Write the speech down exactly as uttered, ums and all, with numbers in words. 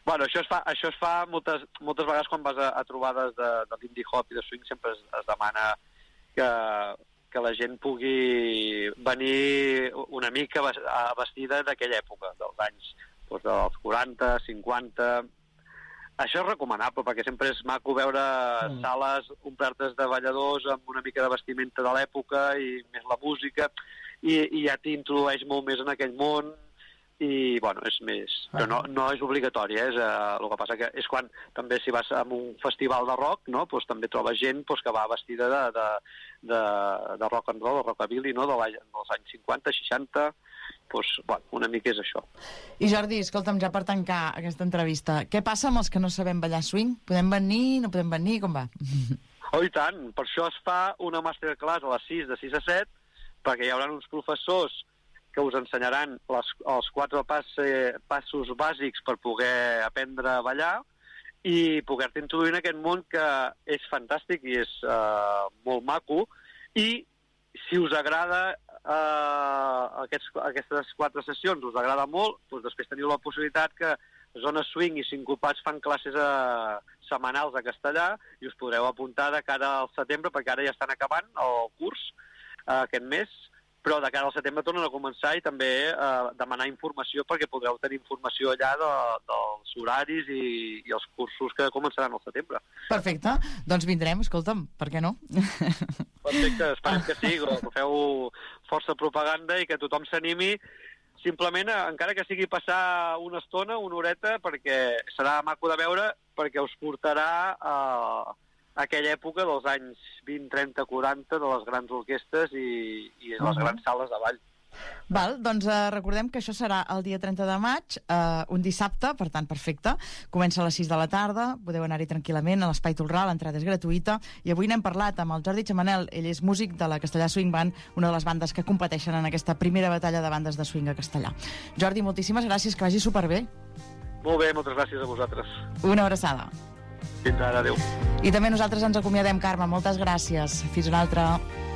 Bueno, això es fa, això es fa moltes, moltes vegades quan vas a, a trobades de, de l'indie hop i de swing, sempre es, es demana que, que la gent pugui venir una mica vestida d'aquella època, dels anys doncs, dels quaranta, cinquanta... Això és recomanable, perquè sempre és maco veure mm. sales omplertes de balladors amb una mica de vestimenta de l'època i més la música, i, i ja t'introdueix molt més en aquell món, i, bueno, és més... Però no, no és obligatori, eh? És, uh, el que passa que és quan, també, si vas a un festival de rock, no?, doncs també trobes gent doncs, que va vestida de, de, de, de rock and roll, de rockabilly, no?, de dels anys cinquanta, seixanta... Doncs, bueno, una mica és això. I Jordi, escolta'm, ja per tancar aquesta entrevista, què passa amb els que no sabem ballar swing? Podem venir, no podem venir, com va? Oh, i tant, per això es fa una masterclass a les sis, de sis a set, perquè hi haurà uns professors que us ensenyaran les, els quatre passe, passos bàsics per poder aprendre a ballar i poder-te introduir en aquest món que és fantàstic i és uh, molt maco, i si us agrada uh, aquests, aquestes quatre sessions, us agrada molt, doncs després teniu la possibilitat que Zona Swing i Sincopats fan classes a, setmanals a castellà i us podreu apuntar de cara al setembre, perquè ara ja estan acabant el curs uh, aquest mes, però de cara al setembre tornen a començar, i també eh, demanar informació perquè podreu tenir informació allà de, dels horaris i, i els cursos que començaran al setembre. Perfecte, doncs vindrem, escolta'm, per què no? Perfecte, esperem que sí, que feu força propaganda i que tothom s'animi, simplement, encara que sigui passar una estona, una horeta, perquè serà maco de veure, perquè us portarà a... Eh, aquella època dels anys vint, trenta, quaranta, de les grans orquestres i, i les uh -huh. grans sales de ball. Val, doncs eh, recordem que això serà el dia trenta de maig, eh, un dissabte, per tant, perfecte. Comença a les sis de la tarda, podeu anar-hi tranquil·lament a l'Espai Tolrà, l'entrada és gratuïta, i avui n'hem parlat amb el Jordi Chamanel, ell és músic de la Castellà Swing Band, una de les bandes que competeixen en aquesta primera batalla de bandes de swing a Castellà. Jordi, moltíssimes gràcies, que vagi superbé. Molt bé, moltes gràcies a vosaltres. Una abraçada. Fins ara, adéu. I també nosaltres ens acomiadem, Carme, moltes gràcies. Fins una altra.